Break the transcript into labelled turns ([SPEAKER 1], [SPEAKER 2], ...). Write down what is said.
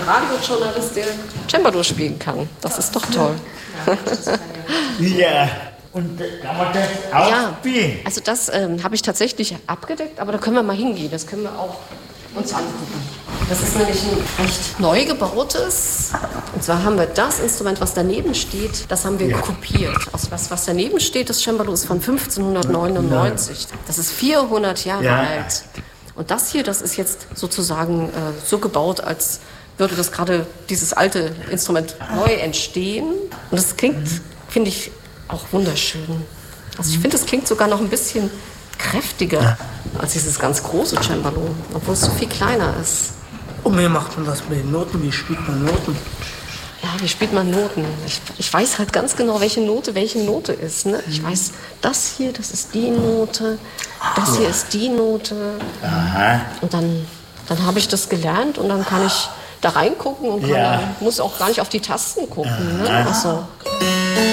[SPEAKER 1] Radiojournalist, der Cembalo spielen kann. Das ist doch toll.
[SPEAKER 2] Ja, und kann man das auch spielen?
[SPEAKER 1] Also das habe ich tatsächlich abgedeckt, aber da können wir mal hingehen. Das können wir auch uns angucken. Das ist nämlich ein recht neu gebautes. Und zwar haben wir das Instrument, was daneben steht, das haben wir kopiert. Also was daneben steht, das Cembalo ist von 1599. Das ist 400 Jahre alt. Und das hier, das ist jetzt sozusagen so gebaut, als würde das gerade dieses alte Instrument neu entstehen. Und das klingt, finde ich, auch wunderschön. Also ich finde, es klingt sogar noch ein bisschen kräftiger als dieses ganz große Cembalo, obwohl es so viel kleiner ist.
[SPEAKER 3] Und wie macht man das mit den Noten? Wie spielt man Noten?
[SPEAKER 1] Ja, wie spielt man Noten? Ich weiß halt ganz genau, welche Note ist. Ne? Ich weiß, das hier, das ist die Note, das hier ist die Note.
[SPEAKER 2] Aha.
[SPEAKER 1] Und dann habe ich das gelernt und dann kann ich da reingucken und muss auch gar nicht auf die Tasten gucken. Ne? Also.